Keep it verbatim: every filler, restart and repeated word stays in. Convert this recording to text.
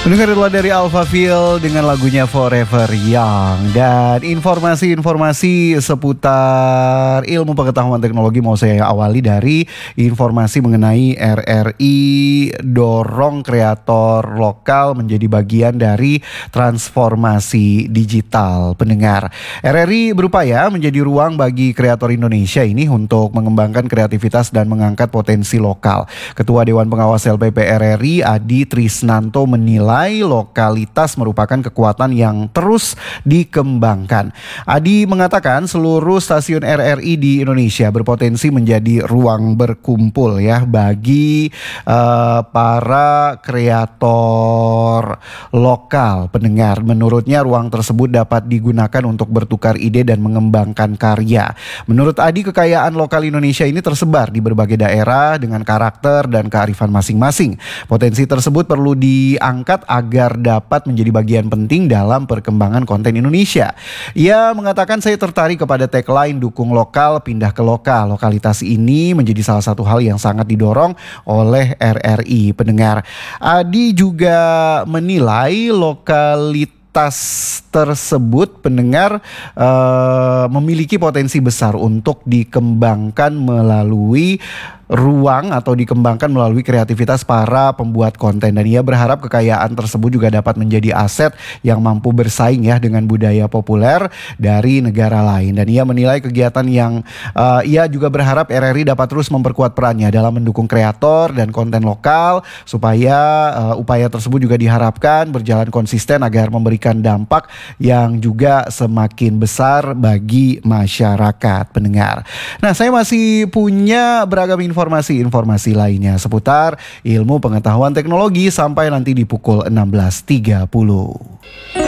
Dengarlah dari Alphaville dengan lagunya Forever Young. Dan informasi-informasi seputar ilmu pengetahuan teknologi mau saya awali dari informasi mengenai R R I dorong kreator lokal menjadi bagian dari transformasi digital. Pendengar, R R I berupaya menjadi ruang bagi kreator Indonesia ini untuk mengembangkan kreativitas dan mengangkat potensi lokal. Ketua Dewan Pengawas L P P R R I Adi Trisnanto menilai lokalitas merupakan kekuatan yang terus dikembangkan. Adi mengatakan seluruh stasiun R R I di Indonesia berpotensi menjadi ruang berkumpul ya bagi uh, para kreator lokal. Pendengar, menurutnya ruang tersebut dapat digunakan untuk bertukar ide dan mengembangkan karya. Menurut Adi, kekayaan lokal Indonesia ini tersebar di berbagai daerah dengan karakter dan kearifan masing-masing. Potensi tersebut perlu diangkat agar dapat menjadi bagian penting dalam perkembangan konten Indonesia. Ia mengatakan, saya tertarik kepada tagline dukung lokal, pindah ke lokal. Lokalitas ini menjadi salah satu hal yang sangat didorong oleh R R I. Pendengar, Adi juga menilai lokalitas tersebut pendengar uh, memiliki potensi besar untuk dikembangkan melalui ruang atau dikembangkan melalui kreativitas para pembuat konten, dan ia berharap kekayaan tersebut juga dapat menjadi aset yang mampu bersaing ya dengan budaya populer dari negara lain. Dan ia menilai kegiatan yang uh, ia juga berharap R R I dapat terus memperkuat perannya dalam mendukung kreator dan konten lokal supaya uh, upaya tersebut juga diharapkan berjalan konsisten agar memberikan dampak yang juga semakin besar bagi masyarakat. Pendengar, nah saya masih punya beragam informasi informasi-informasi lainnya seputar ilmu pengetahuan teknologi sampai nanti di pukul enam belas tiga puluh.